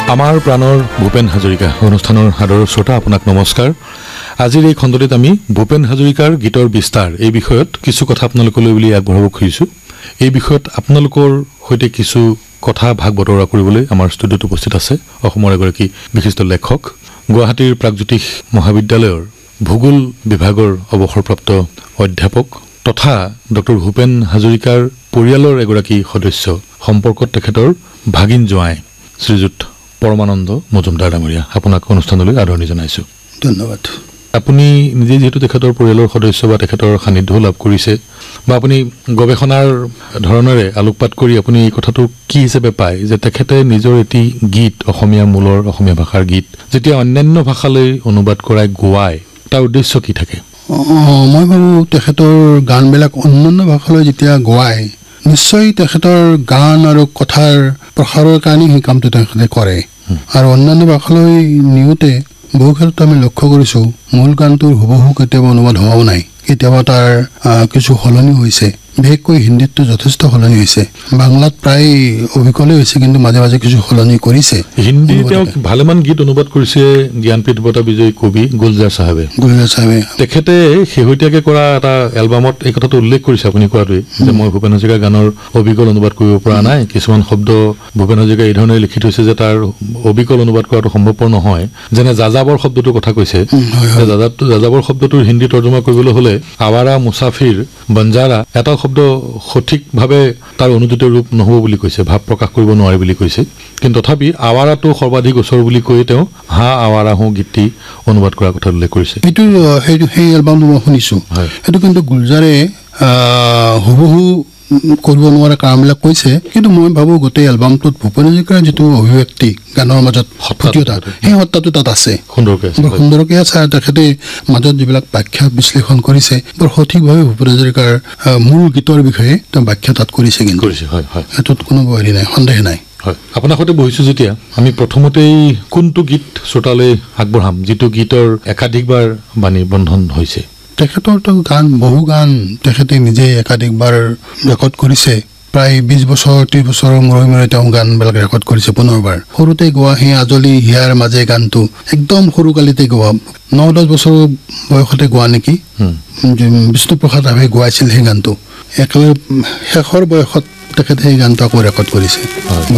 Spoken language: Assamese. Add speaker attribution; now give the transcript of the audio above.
Speaker 1: আমাৰ প্ৰাণৰ ভূপেন হাজৰিকা অনুষ্ঠানৰ আদৰৰ শ্ৰোতা আপোনাক নমস্কাৰ। আজিৰ এই খণ্ডটিত আমি ভূপেন হাজৰিকাৰ গীতৰ বিস্তাৰ এই বিষয়ত কিছু কথা আপোনালোকলৈ বুলি আগবঢ়াব খুজিছোঁ। এই বিষয়ত আপোনালোকৰ সৈতে কিছু কথা ভাগ বতৰা কৰিবলৈ আমাৰ ষ্টুডিঅ'ত উপস্থিত আছে অসমৰ এগৰাকী বিশিষ্ট লেখক, গুৱাহাটীৰ প্ৰাগজ্যোতিষ মহাবিদ্যালয়ৰ ভূগোল বিভাগৰ অৱসৰপ্ৰাপ্ত অধ্যাপক তথা ডক্টৰ ভূপেন হাজৰিকাৰ পৰিয়ালৰ এগৰাকী সদস্য, সম্পৰ্কত তেখেতৰ ভাগিন জোঁৱাই শ্ৰীযুত পৰমানন্দ মজুমদাৰ ডাঙৰীয়া, আপোনাক অনুষ্ঠানলৈ আদৰণি জনাইছোঁ।
Speaker 2: ধন্যবাদ।
Speaker 1: আপুনি নিজে যিহেতু তেখেতৰ পৰিয়ালৰ সদস্য বা তেখেতৰ সান্নিধ্য লাভ কৰিছে বা আপুনি গৱেষণাৰ ধৰণেৰে আলোকপাত কৰি আপুনি এই কথাটো কি হিচাপে পায় যে তেখেতে নিজৰ এটি গীত, অসমীয়া মূলৰ অসমীয়া ভাষাৰ গীত যেতিয়া অন্যান্য ভাষালৈ অনুবাদ কৰাই গোৱায়, তাৰ উদ্দেশ্য কি থাকে?
Speaker 2: মই ভাবোঁ তেখেতৰ গানবিলাক অন্যান্য ভাষালৈ যেতিয়া গোৱায়, নিশ্চয় তেখেতৰ গান আৰু কথাৰ প্ৰসাৰৰ কাৰণে সেই কামটো তেখেতে কৰে। আৰু অন্যান্য ভাষালৈ নিওঁতে বহু ক্ষেত্ৰত আমি লক্ষ্য কৰিছোঁ মূল গানটোৰ হুবহু কেতিয়াবা অনুবাদ হোৱাও নাই, কেতিয়াবা তাৰ কিছু সলনি হৈছে। বিশেষকৈ হিন্দীতটো যথেষ্ট সলনি হৈছে, বাংলাত প্ৰায় অবিকলেই হৈছে, কিন্তু মাজে মাজে কিছু সলনি কৰিছে।
Speaker 1: হিন্দী তেওঁ ভালেমান গীত অনুবাদ কৰিছে জ্ঞানপীঠ বঁটা বিজয়ী কবি গুলজাৰ চাহাবে। তেখেতে শেহতীয়াকৈ কৰা এটা এলবামত এই কথাটো উল্লেখ কৰিছে আপুনি কোৱাটোৱে, যে মই ভূপেন হাজৰিকাৰ গানৰ অবিকল অনুবাদ কৰিব পৰা নাই। কিছুমান শব্দ ভূপেন হাজৰিকাই এই ধৰণে লিখি থৈছে যে তাৰ অবিকল অনুবাদ কৰাটো সম্ভৱপৰ নহয়। যেনে যাযাবৰ শব্দটোৰ কথা কৈছে, যাযাবৰ শব্দটোৰ হিন্দী তৰ্জমা কৰিবলৈ হ'লে আৱাৰা, মুছাফিৰ, বঞ্জাৰা এটা শব্দ সঠিকভাৱে তাৰ অনুদিত ৰূপ নহ'ব বুলি কৈছে, ভাৱ প্ৰকাশ কৰিব নোৱাৰে বুলি কৈছে। কিন্তু তথাপি আৱাৰাটো সৰ্বাধিক ওচৰ বুলি কৈ তেওঁ হা আৱাৰা হওঁ গীতটি অনুবাদ কৰাৰ কথা উল্লেখ কৰিছে।
Speaker 2: সেই এলবামটো মই শুনিছোঁ, সেইটো কিন্তু গুলজাৰে হুবহু কৰিব নোৱাৰা কাৰণবিলাক কৈছে। কিন্তু মই ভাবোঁ গোটেই এলবামটোত ভূপেন হাজৰিকাৰ যিটো অভিব্যক্তি গানৰ মাজত সক্ৰিয়তা, সেই সত্তাটো তাত আছে, বৰ সুন্দৰকৈ আছে। আৰু তেখেতে মাজত যিবিলাক ব্যাখ্যা বিশ্লেষণ কৰিছে, বৰ সঠিকভাৱে ভূপেন হাজৰিকাৰ মূল গীতৰ বিষয়ে তেওঁ ব্যাখ্যা তাত কৰিছে, কিন্তু সেইটোত কোনো হেৰি নাই, সন্দেহ নাই।
Speaker 1: হয়, আপোনাৰ সৈতে বহিছোঁ যেতিয়া আমি প্ৰথমতেই কোনটো গীত শ্ৰোতালৈ আগবঢ়াম যিটো গীতৰ একাধিকবাৰ বাণী বন্ধন হৈছে?
Speaker 2: তেখেতৰতো গান, বহু গান তেখেতে নিজে একাধিকবাৰ ৰেকৰ্ড কৰিছে। প্ৰায় 20 বছৰ 30 বছৰৰ মূৰে মূৰে তেওঁ গানবিলাক ৰেকৰ্ড কৰিছে পুনৰবাৰ। সৰুতে গোৱা সেই আজলি হিয়াৰ মাজে গানটো একদম সৰুকালিতে গোৱা, 9-10 বছৰ বয়সতে গোৱা নেকি, বিষ্ণুপ্ৰসাদ ৰাভাই গোৱাইছিল সেই গানটো। একেবাৰে শেষৰ বয়সত তেখেতে সেই গানটো আকৌ ৰেকৰ্ড কৰিছে।